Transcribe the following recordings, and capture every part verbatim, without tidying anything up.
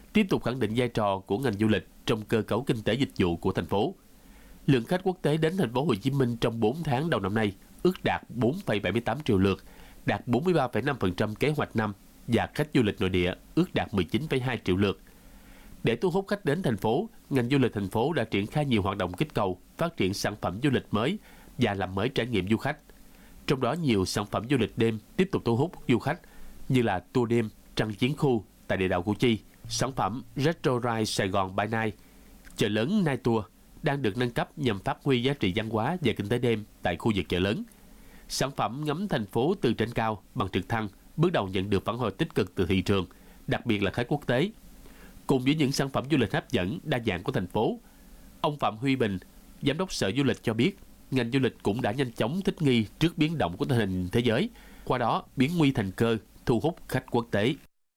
tiếp tục khẳng định vai trò của ngành du lịch trong cơ cấu kinh tế dịch vụ của thành phố. Lượng khách quốc tế đến thành phố Hồ Chí Minh trong bốn tháng đầu năm nay ước đạt bốn phẩy bảy mươi tám triệu lượt, đạt bốn mươi ba phẩy năm phần trăm kế hoạch năm, và khách du lịch nội địa ước đạt mười chín phẩy hai triệu lượt. Để thu hút khách đến thành phố, ngành du lịch thành phố đã triển khai nhiều hoạt động kích cầu, phát triển sản phẩm du lịch mới và làm mới trải nghiệm du khách. Trong đó nhiều sản phẩm du lịch đêm tiếp tục thu hút du khách như là tour đêm Trăng Chiến Khu tại địa đạo Củ Chi, sản phẩm Retro Ride Sài Gòn by Night, chợ lớn Night Tour đang được nâng cấp nhằm phát huy giá trị văn hóa và kinh tế đêm tại khu vực chợ lớn. Sản phẩm ngắm thành phố từ trên cao bằng trực thăng bước đầu nhận được phản hồi tích cực từ thị trường, đặc biệt là khách quốc tế. Cùng với những sản phẩm du lịch hấp dẫn đa dạng của thành phố, ông Phạm Huy Bình, Giám đốc Sở Du lịch cho biết, ngành du lịch cũng đã nhanh chóng thích nghi trước biến động của tình hình thế giới, qua đó biến nguy thành cơ, thu hút khách quốc tế.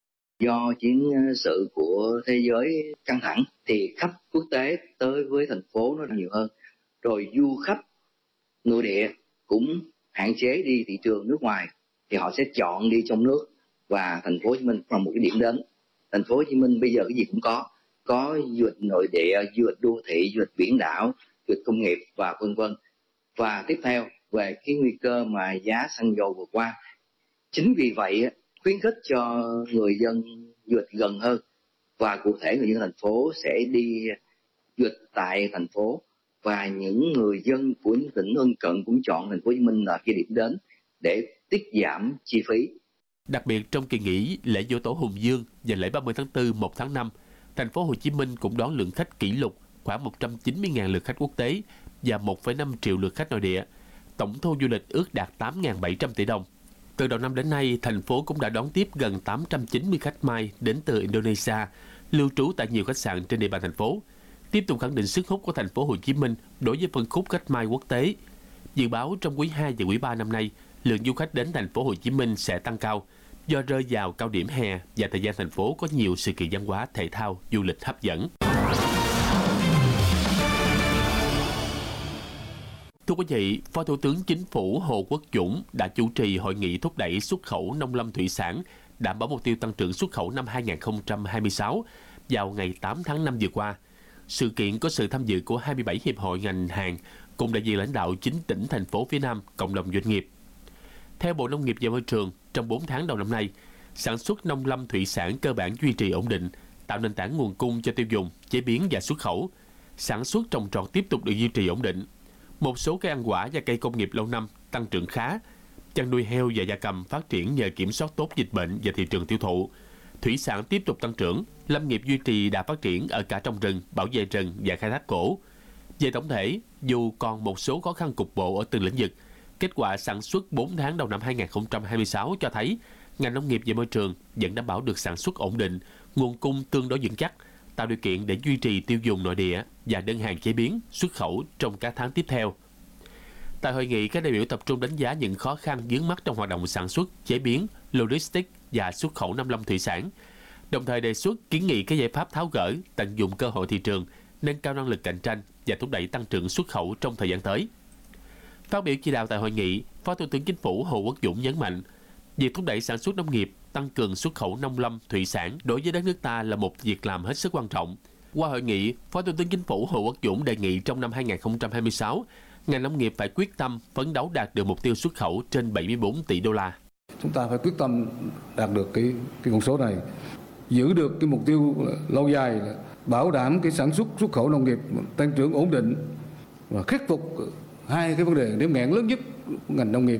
Do chiến sự của thế giới căng thẳng thì khách quốc tế tới với thành phố nó nhiều hơn. Rồi du khách nội địa cũng hạn chế đi thị trường nước ngoài thì họ sẽ chọn đi trong nước, và thành phố Hồ Chí Minh là một cái điểm đến. Thành phố Hồ Chí Minh bây giờ cái gì cũng có, có du lịch nội địa, du lịch đô thị, du lịch biển đảo, du lịch công nghiệp và vân vân. Và tiếp theo về cái nguy cơ mà giá xăng dầu vừa qua, chính vì vậy khuyến khích cho người dân du lịch gần hơn, và cụ thể người dân thành phố sẽ đi du lịch tại thành phố, và những người dân của những tỉnh lân cận cũng chọn thành phố Hồ Chí Minh là cái điểm đến để tiết giảm chi phí. Đặc biệt trong kỳ nghỉ lễ Dỗ Tổ Hùng Vương và lễ ba mươi tháng tư một tháng năm, thành phố Hồ Chí Minh cũng đón lượng khách kỷ lục khoảng một trăm chín mươi nghìn lượt khách quốc tế và một phẩy năm triệu lượt khách nội địa. Tổng thu du lịch ước đạt tám nghìn bảy trăm tỷ đồng. Từ đầu năm đến nay, thành phố cũng đã đón tiếp gần tám trăm chín mươi khách Mai đến từ Indonesia, lưu trú tại nhiều khách sạn trên địa bàn thành phố, tiếp tục khẳng định sức hút của thành phố Hồ Chí Minh đối với phân khúc khách Mai quốc tế. Dự báo trong quý hai và quý ba năm nay, lượng du khách đến thành phố Hồ Chí Minh sẽ tăng cao do rơi vào cao điểm hè và thời gian thành phố có nhiều sự kiện văn hóa, thể thao, du lịch hấp dẫn. Thưa quý vị, Phó Thủ tướng Chính phủ Hồ Quốc Dũng đã chủ trì hội nghị thúc đẩy xuất khẩu nông lâm thủy sản, đảm bảo mục tiêu tăng trưởng xuất khẩu năm hai nghìn không trăm hai mươi sáu vào ngày tám tháng năm vừa qua. Sự kiện có sự tham dự của hai mươi bảy hiệp hội ngành hàng cùng đại diện lãnh đạo chín tỉnh, thành phố phía Nam, cộng đồng doanh nghiệp. Theo Bộ Nông nghiệp và Môi trường, trong bốn tháng đầu năm nay, sản xuất nông lâm thủy sản cơ bản duy trì ổn định, tạo nền tảng nguồn cung cho tiêu dùng, chế biến và xuất khẩu. Sản xuất trồng trọt tiếp tục được duy trì ổn định. Một số cây ăn quả và cây công nghiệp lâu năm tăng trưởng khá. Chăn nuôi heo và gia cầm phát triển nhờ kiểm soát tốt dịch bệnh và thị trường tiêu thụ. Thủy sản tiếp tục tăng trưởng, lâm nghiệp duy trì đà phát triển ở cả trồng rừng, bảo vệ rừng và khai thác gỗ. Về tổng thể, dù còn một số khó khăn cục bộ ở từng lĩnh vực, kết quả sản xuất bốn tháng đầu năm hai nghìn không trăm hai mươi sáu cho thấy ngành nông nghiệp và môi trường vẫn đảm bảo được sản xuất ổn định, nguồn cung tương đối vững chắc, tạo điều kiện để duy trì tiêu dùng nội địa và đơn hàng chế biến, xuất khẩu trong các tháng tiếp theo. Tại hội nghị, các đại biểu tập trung đánh giá những khó khăn vướng mắc trong hoạt động sản xuất, chế biến, logistics và xuất khẩu nông lâm thủy sản, đồng thời đề xuất kiến nghị các giải pháp tháo gỡ, tận dụng cơ hội thị trường, nâng cao năng lực cạnh tranh và thúc đẩy tăng trưởng xuất khẩu trong thời gian tới. Phát biểu chỉ đạo tại hội nghị, Phó Thủ tướng Chính phủ Hồ Quốc Dũng nhấn mạnh, việc thúc đẩy sản xuất nông nghiệp, tăng cường xuất khẩu nông lâm thủy sản đối với đất nước ta là một việc làm hết sức quan trọng. Qua hội nghị, Phó Thủ tướng Chính phủ Hồ Quốc Dũng đề nghị trong năm hai nghìn không trăm hai mươi sáu, ngành nông nghiệp phải quyết tâm phấn đấu đạt được mục tiêu xuất khẩu trên bảy mươi tư tỷ đô la. Chúng ta phải quyết tâm đạt được cái cái con số này, giữ được cái mục tiêu lâu dài, bảo đảm cái sản xuất xuất khẩu nông nghiệp tăng trưởng ổn định và khắc phục hai cái vấn đề điểm nghẽn lớn nhất của ngành nông nghiệp.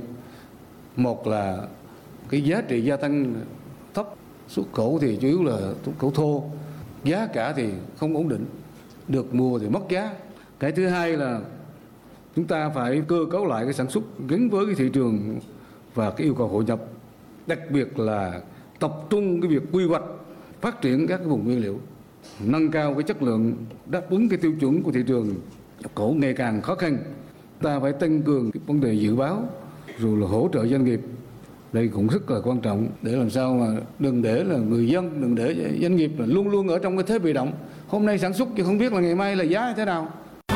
Một là cái giá trị gia tăng thấp, xuất khẩu thì chủ yếu là xuất khẩu thô, giá cả thì không ổn định, được mùa thì mất giá. Cái thứ hai là chúng ta phải cơ cấu lại cái sản xuất gắn với cái thị trường và cái yêu cầu hội nhập, đặc biệt là tập trung cái việc quy hoạch phát triển các cái vùng nguyên liệu, nâng cao cái chất lượng đáp ứng cái tiêu chuẩn của thị trường nhập khẩu ngày càng khó khăn. Ta phải tăng cường cái vấn đề dự báo rồi là hỗ trợ doanh nghiệp. Đây cũng rất là quan trọng để làm sao mà đừng để là người dân, đừng để doanh nghiệp là luôn luôn ở trong cái thế bị động. Hôm nay sản xuất chứ không biết là ngày mai là giá như thế nào.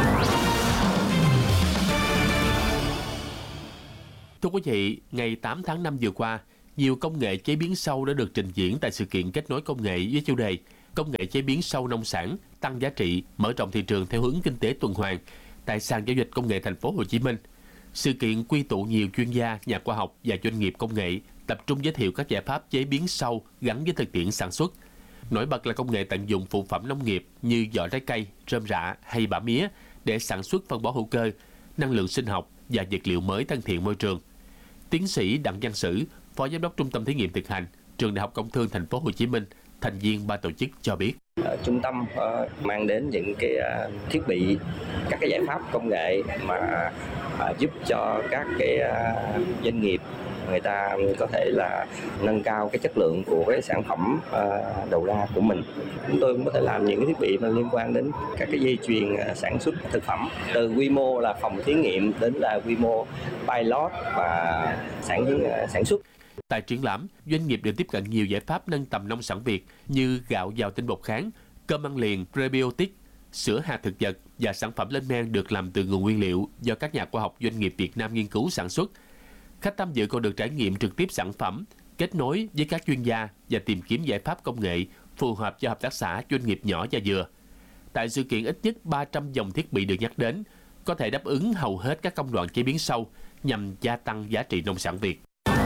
Thưa quý vị, ngày tám tháng năm vừa qua, nhiều công nghệ chế biến sâu đã được trình diễn tại sự kiện kết nối công nghệ với chủ đề công nghệ chế biến sâu nông sản, tăng giá trị, mở rộng thị trường theo hướng kinh tế tuần hoàn tại sàn giao dịch công nghệ Thành phố Hồ Chí Minh. Sự kiện quy tụ nhiều chuyên gia, nhà khoa học và doanh nghiệp công nghệ tập trung giới thiệu các giải pháp chế biến sâu gắn với thực tiễn sản xuất. Nổi bật là công nghệ tận dụng phụ phẩm nông nghiệp như vỏ trái cây, rơm rạ hay bã mía để sản xuất phân bón hữu cơ, năng lượng sinh học và vật liệu mới thân thiện môi trường. Tiến sĩ Đặng Văn Sử, Phó Giám đốc Trung tâm Thí nghiệm Thực hành, Trường Đại học Công thương Thành phố Hồ Chí Minh, thành viên ban tổ chức cho biết. Trung tâm uh, mang đến những cái uh, thiết bị, các cái giải pháp công nghệ mà uh, giúp cho các cái uh, doanh nghiệp người ta có thể là nâng cao cái chất lượng của cái sản phẩm uh, đầu ra của mình. Chúng tôi cũng có thể làm những cái thiết bị mà liên quan đến các cái dây chuyền uh, sản xuất thực phẩm, từ quy mô là phòng thí nghiệm đến là quy mô pilot và sản uh, sản xuất. Tại triển lãm, doanh nghiệp được tiếp cận nhiều giải pháp nâng tầm nông sản Việt như gạo giàu tinh bột kháng, cơm ăn liền, prebiotic, sữa hạt thực vật và sản phẩm lên men được làm từ nguồn nguyên liệu do các nhà khoa học doanh nghiệp Việt Nam nghiên cứu sản xuất. Khách tham dự còn được trải nghiệm trực tiếp sản phẩm, kết nối với các chuyên gia và tìm kiếm giải pháp công nghệ phù hợp cho hợp tác xã, doanh nghiệp nhỏ và vừa. Tại sự kiện, ít nhất ba trăm dòng thiết bị được nhắc đến, có thể đáp ứng hầu hết các công đoạn chế biến sâu nhằm gia tăng giá trị nông sản Việt.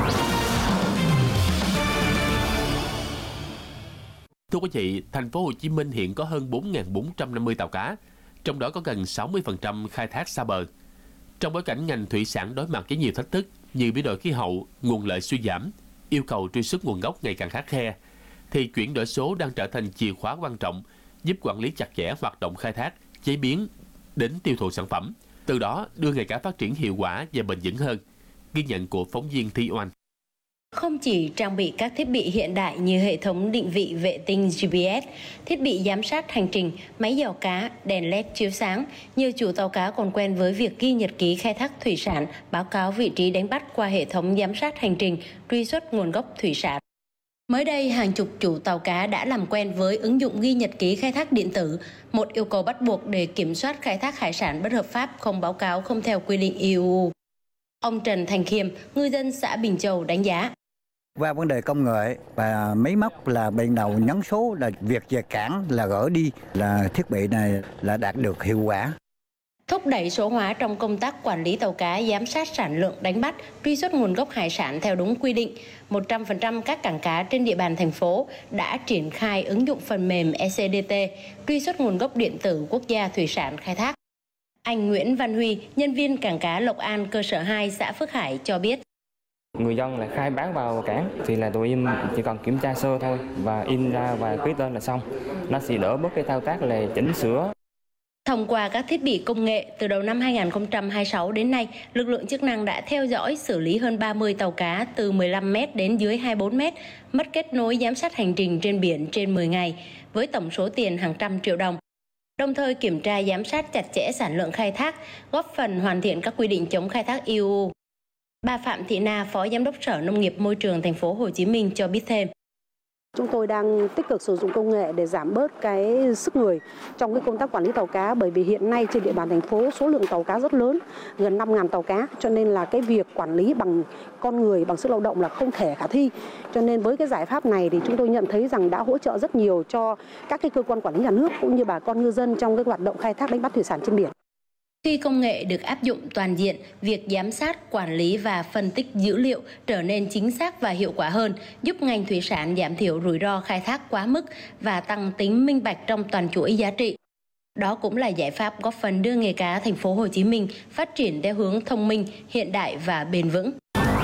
Thưa quý vị, Thành phố Hồ Chí Minh hiện có hơn bốn nghìn bốn trăm năm mươi tàu cá, trong đó có gần sáu mươi phần trăm khai thác xa bờ. Trong bối cảnh ngành thủy sản đối mặt với nhiều thách thức như biến đổi khí hậu, nguồn lợi suy giảm, yêu cầu truy xuất nguồn gốc ngày càng khắt khe, thì chuyển đổi số đang trở thành chìa khóa quan trọng giúp quản lý chặt chẽ hoạt động khai thác, chế biến đến tiêu thụ sản phẩm, từ đó đưa nghề cá phát triển hiệu quả và bền vững hơn. Ghi nhận của phóng viên Thi Oanh. Không chỉ trang bị các thiết bị hiện đại như hệ thống định vị vệ tinh G P S, thiết bị giám sát hành trình, máy dò cá, đèn led chiếu sáng, nhiều chủ tàu cá còn quen với việc ghi nhật ký khai thác thủy sản, báo cáo vị trí đánh bắt qua hệ thống giám sát hành trình, truy xuất nguồn gốc thủy sản. Mới đây, hàng chục chủ tàu cá đã làm quen với ứng dụng ghi nhật ký khai thác điện tử, một yêu cầu bắt buộc để kiểm soát khai thác hải sản bất hợp pháp không báo cáo không theo quy định E U. Ông Trần Thành Khiêm, ngư dân xã Bình Châu đánh giá. Qua vấn đề công nghệ và máy móc là ban đầu nhấn số là việc về cảng là gỡ đi, là thiết bị này là đạt được hiệu quả. Thúc đẩy số hóa trong công tác quản lý tàu cá, giám sát sản lượng đánh bắt, truy xuất nguồn gốc hải sản theo đúng quy định. một trăm phần trăm các cảng cá trên địa bàn thành phố đã triển khai ứng dụng phần mềm E C D T, truy xuất nguồn gốc điện tử quốc gia thủy sản khai thác. Anh Nguyễn Văn Huy, nhân viên cảng cá Lộc An cơ sở hai xã Phước Hải cho biết. Người dân là khai báo vào cảng thì là tụi em chỉ cần kiểm tra sơ thôi và in ra và ký tên là xong. Nó sẽ đỡ bớt cái thao tác là chỉnh sửa. Thông qua các thiết bị công nghệ, từ đầu năm hai nghìn không trăm hai mươi sáu đến nay, lực lượng chức năng đã theo dõi xử lý hơn ba mươi tàu cá từ mười lăm mét đến dưới hai mươi bốn mét, mất kết nối giám sát hành trình trên biển trên mười ngày, với tổng số tiền hàng trăm triệu đồng. Đồng thời kiểm tra giám sát chặt chẽ sản lượng khai thác, góp phần hoàn thiện các quy định chống khai thác E U. Bà Phạm Thị Na, Phó Giám đốc Sở Nông nghiệp Môi trường Thành phố Hồ Chí Minh cho biết thêm. Chúng tôi đang tích cực sử dụng công nghệ để giảm bớt cái sức người trong cái công tác quản lý tàu cá, bởi vì hiện nay trên địa bàn thành phố số lượng tàu cá rất lớn, gần năm nghìn tàu cá, cho nên là cái việc quản lý bằng con người, bằng sức lao động là không thể khả thi. Cho nên với cái giải pháp này thì chúng tôi nhận thấy rằng đã hỗ trợ rất nhiều cho các cái cơ quan quản lý nhà nước cũng như bà con ngư dân trong cái hoạt động khai thác đánh bắt thủy sản trên biển. Khi công nghệ được áp dụng toàn diện, việc giám sát, quản lý và phân tích dữ liệu trở nên chính xác và hiệu quả hơn, giúp ngành thủy sản giảm thiểu rủi ro khai thác quá mức và tăng tính minh bạch trong toàn chuỗi giá trị. Đó cũng là giải pháp góp phần đưa nghề cá Thành phố Hồ Chí Minh phát triển theo hướng thông minh, hiện đại và bền vững.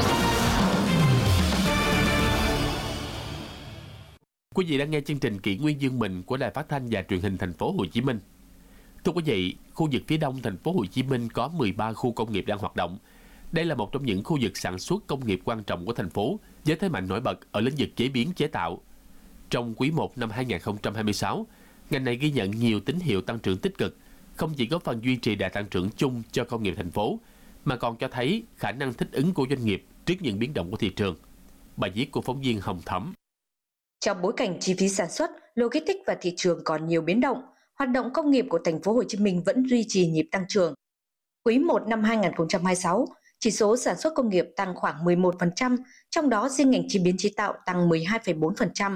Quý vị đang nghe chương trình Kỷ nguyên Dương mình của Đài Phát thanh và Truyền hình Thành phố Hồ Chí Minh. Thưa quý vị, khu vực phía đông Thành phố Hồ Chí Minh có mười ba khu công nghiệp đang hoạt động. Đây là một trong những khu vực sản xuất công nghiệp quan trọng của thành phố, với thế mạnh nổi bật ở lĩnh vực chế biến chế tạo. Trong quý một năm hai nghìn không trăm hai mươi sáu, ngành này ghi nhận nhiều tín hiệu tăng trưởng tích cực, không chỉ góp phần duy trì đà tăng trưởng chung cho công nghiệp thành phố, mà còn cho thấy khả năng thích ứng của doanh nghiệp trước những biến động của thị trường. Bài viết của phóng viên Hồng Thắm. Trong bối cảnh chi phí sản xuất, logistics và thị trường còn nhiều biến động, hoạt động công nghiệp của Thành phố Hồ Chí Minh vẫn duy trì nhịp tăng trưởng. Quý một năm hai nghìn không trăm hai mươi sáu, chỉ số sản xuất công nghiệp tăng khoảng mười một phần trăm, trong đó riêng ngành chế biến chế tạo tăng mười hai phẩy bốn phần trăm, tiếp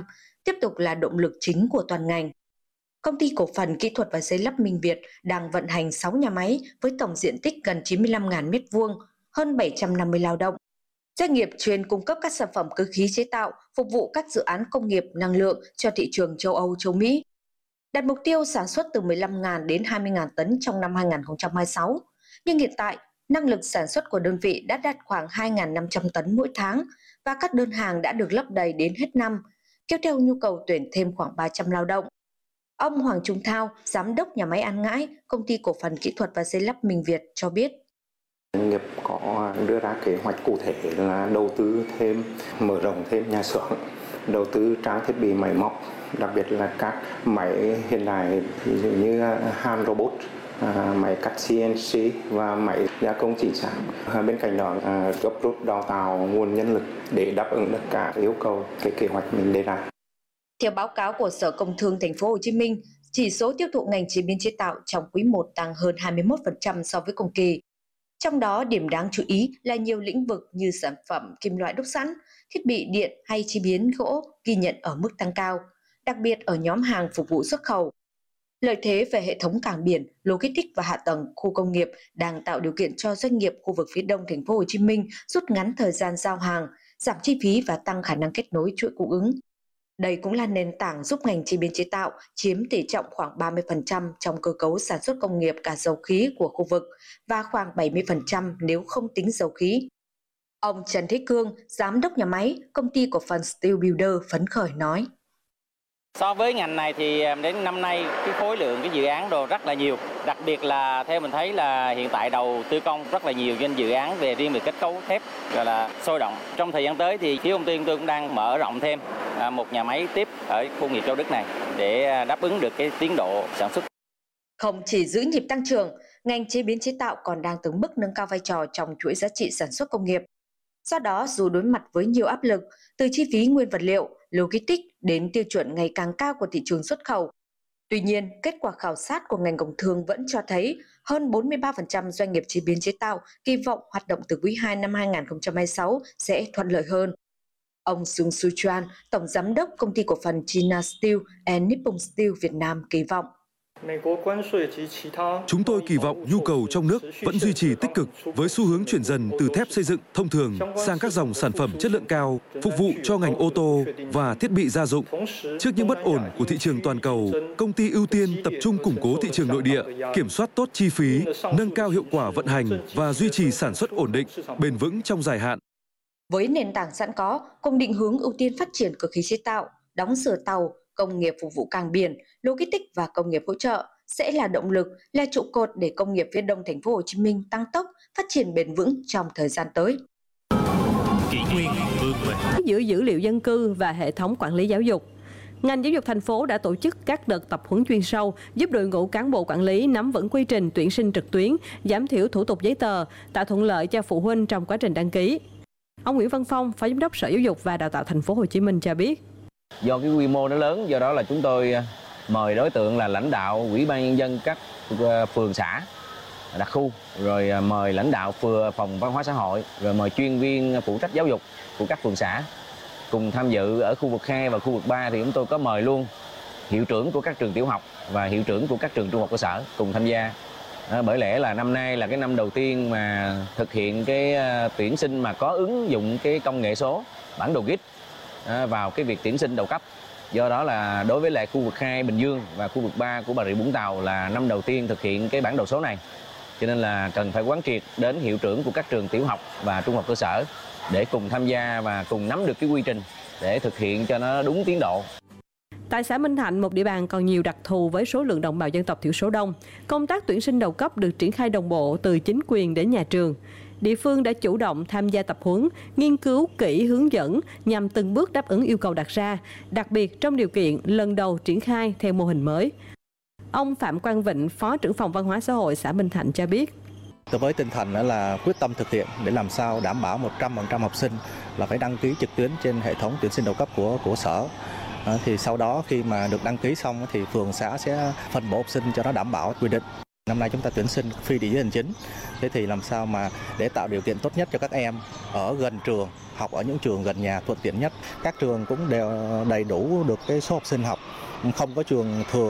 tiếp tục là động lực chính của toàn ngành. Công ty cổ phần kỹ thuật và giấy lắp Minh Việt đang vận hành sáu nhà máy với tổng diện tích gần chín mươi lăm nghìn mét vuông, hơn bảy trăm năm mươi lao động. Doanh nghiệp chuyên cung cấp các sản phẩm cơ khí chế tạo, phục vụ các dự án công nghiệp năng lượng cho thị trường châu Âu, châu Mỹ. Đặt mục tiêu sản xuất từ mười lăm nghìn đến hai mươi nghìn tấn trong năm hai nghìn không trăm hai mươi sáu. Nhưng hiện tại, năng lực sản xuất của đơn vị đã đạt khoảng hai nghìn năm trăm tấn mỗi tháng và các đơn hàng đã được lấp đầy đến hết năm, kéo theo nhu cầu tuyển thêm khoảng ba trăm lao động. Ông Hoàng Trung Thao, Giám đốc nhà máy An Ngãi, Công ty cổ phần kỹ thuật và giấy lắp Minh Việt cho biết. Doanh nghiệp có đưa ra kế hoạch cụ thể là đầu tư thêm, mở rộng thêm nhà xưởng, đầu tư trang thiết bị máy móc, đặc biệt là các máy hiện đại ví dụ như hand robot, máy cắt xê en xê và máy gia công chỉ sản. Bên cạnh đó gấp rút đào tạo nguồn nhân lực để đáp ứng được cả yêu cầu cái kế hoạch mình đề ra. Theo báo cáo của Sở Công Thương Thành phố Hồ Chí Minh, chỉ số tiêu thụ ngành chế biến chế tạo trong quý một tăng hơn hai mươi mốt phần trăm so với cùng kỳ. Trong đó, điểm đáng chú ý là nhiều lĩnh vực như sản phẩm kim loại đúc sẵn, thiết bị điện hay chế biến gỗ ghi nhận ở mức tăng cao, đặc biệt ở nhóm hàng phục vụ xuất khẩu. Lợi thế về hệ thống cảng biển, logistics và hạ tầng khu công nghiệp đang tạo điều kiện cho doanh nghiệp khu vực phía Đông Thành phố Hồ Chí Minh rút ngắn thời gian giao hàng, giảm chi phí và tăng khả năng kết nối chuỗi cung ứng. Đây cũng là nền tảng giúp ngành chế biến chế tạo chiếm tỷ trọng khoảng ba mươi phần trăm trong cơ cấu sản xuất công nghiệp cả dầu khí của khu vực và khoảng bảy mươi phần trăm nếu không tính dầu khí. Ông Trần Thế Cương, Giám đốc nhà máy, Công ty cổ phần Steel Builder phấn khởi nói. So với ngành này thì đến năm nay cái khối lượng cái dự án đồ rất là nhiều. Đặc biệt là theo mình thấy là hiện tại đầu tư công rất là nhiều trên dự án về riêng về kết cấu thép gọi là sôi động. Trong thời gian tới thì phía công ty chúng tôi cũng đang mở rộng thêm một nhà máy tiếp ở khu nghiệp Châu Đức này để đáp ứng được cái tiến độ sản xuất. Không chỉ giữ nhịp tăng trưởng, ngành chế biến chế tạo còn đang từng bước nâng cao vai trò trong chuỗi giá trị sản xuất công nghiệp. Do đó, dù đối mặt với nhiều áp lực từ chi phí nguyên vật liệu, logistics đến tiêu chuẩn ngày càng cao của thị trường xuất khẩu, tuy nhiên, kết quả khảo sát của ngành công thương vẫn cho thấy hơn bốn mươi ba phần trăm doanh nghiệp chế biến chế tạo kỳ vọng hoạt động từ quý hai năm hai nghìn không trăm hai mươi sáu sẽ thuận lợi hơn. Ông Sung Su Chuan, Tổng Giám đốc Công ty cổ phần China Steel and Nippon Steel Việt Nam kỳ vọng. Chúng tôi kỳ vọng nhu cầu trong nước vẫn duy trì tích cực với xu hướng chuyển dần từ thép xây dựng thông thường sang các dòng sản phẩm chất lượng cao, phục vụ cho ngành ô tô và thiết bị gia dụng. Trước những bất ổn của thị trường toàn cầu, công ty ưu tiên tập trung củng cố thị trường nội địa, kiểm soát tốt chi phí, nâng cao hiệu quả vận hành và duy trì sản xuất ổn định, bền vững trong dài hạn. Với nền tảng sẵn có, cùng định hướng ưu tiên phát triển cơ khí chế tạo, đóng sửa tàu, công nghiệp phục vụ cảng biển, logistics và công nghiệp hỗ trợ sẽ là động lực, là trụ cột để công nghiệp phía Đông Thành phố Hồ Chí Minh tăng tốc, phát triển bền vững trong thời gian tới. Kỷ nguyên vươn mình giữa dữ liệu dân cư và hệ thống quản lý giáo dục. Ngành giáo dục thành phố đã tổ chức các đợt tập huấn chuyên sâu giúp đội ngũ cán bộ quản lý nắm vững quy trình tuyển sinh trực tuyến, giảm thiểu thủ tục giấy tờ, tạo thuận lợi cho phụ huynh trong quá trình đăng ký. Ông Nguyễn Văn Phong, Phó Giám đốc Sở Giáo dục và Đào tạo Thành phố Hồ Chí Minh cho biết. Do cái quy mô nó lớn, do đó là chúng tôi mời đối tượng là lãnh đạo Ủy ban Nhân dân các phường xã, đặc khu, rồi mời lãnh đạo phường phòng văn hóa xã hội, rồi mời chuyên viên phụ trách giáo dục của các phường xã cùng tham dự. Ở khu vực hai và khu vực ba thì chúng tôi có mời luôn hiệu trưởng của các trường tiểu học và hiệu trưởng của các trường trung học cơ sở cùng tham gia. À, bởi lẽ là năm nay là cái năm đầu tiên mà thực hiện cái uh, tuyển sinh mà có ứng dụng cái công nghệ số, bản đồ giê i tê uh, vào cái việc tuyển sinh đầu cấp. Do đó là đối với lại khu vực hai Bình Dương và khu vực ba của Bà Rịa Vũng Tàu là năm đầu tiên thực hiện cái bản đồ số này. Cho nên là cần phải quán triệt đến hiệu trưởng của các trường tiểu học và trung học cơ sở để cùng tham gia và cùng nắm được cái quy trình để thực hiện cho nó đúng tiến độ. Tại xã Minh Thạnh, một địa bàn còn nhiều đặc thù với số lượng đồng bào dân tộc thiểu số đông, công tác tuyển sinh đầu cấp được triển khai đồng bộ từ chính quyền đến nhà trường. Địa phương đã chủ động tham gia tập huấn, nghiên cứu kỹ hướng dẫn nhằm từng bước đáp ứng yêu cầu đặt ra, đặc biệt trong điều kiện lần đầu triển khai theo mô hình mới. Ông Phạm Quang Vịnh, Phó trưởng phòng Văn hóa xã hội xã Minh Thạnh cho biết. Với tinh thần là quyết tâm thực hiện để làm sao đảm bảo một trăm phần trăm học sinh là phải đăng ký trực tuyến trên hệ thống tuyển sinh đầu cấp của của sở. À, thì sau đó khi mà được đăng ký xong thì phường xã sẽ phân bổ học sinh cho nó đảm bảo quy định. Năm nay chúng ta tuyển sinh phi địa giới hành chính, thế thì làm sao mà để tạo điều kiện tốt nhất cho các em ở gần trường, học ở những trường gần nhà thuận tiện nhất. Các trường cũng đều đầy đủ được cái số học sinh học, không có trường thừa